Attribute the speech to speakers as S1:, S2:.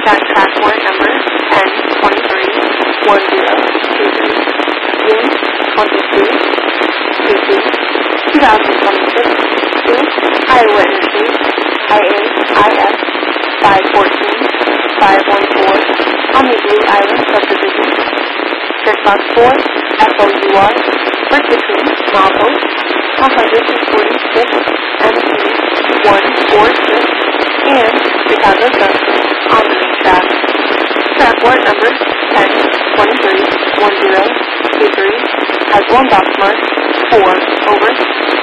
S1: Got track warrant number 10231023. June 22, 2026 to Iowa Interstate IAIS 514-514 on the Blue Island subdivision. Dispatch 4 FOUR Bridge between milepost 146 MC 146 and Chicago Junction on the main track. Track warrant number 10231023 has one box mark 4 over.